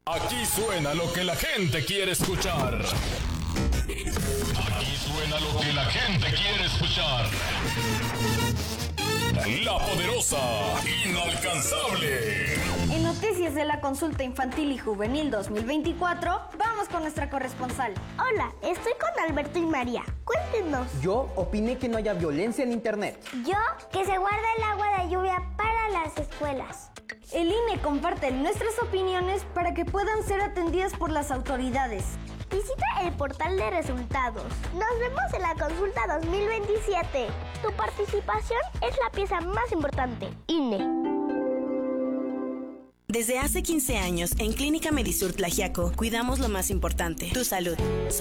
Aquí suena lo que la gente quiere escuchar. Aquí suena lo que la gente quiere escuchar. La poderosa, inalcanzable. En noticias de la consulta infantil y juvenil 2024, vamos con nuestra corresponsal. Hola, estoy con Alberto y María. Cuéntenos. Yo opiné que no haya violencia en internet. Yo, que se guarda el agua de lluvia para las escuelas. El INE comparte nuestras opiniones para que puedan ser atendidas por las autoridades. Visita el portal de resultados. Nos vemos en la consulta 2027. Tu participación es la pieza más importante. INE. Desde hace 15 años, en Clínica Medisur Tlaxiaco, cuidamos lo más importante, tu salud.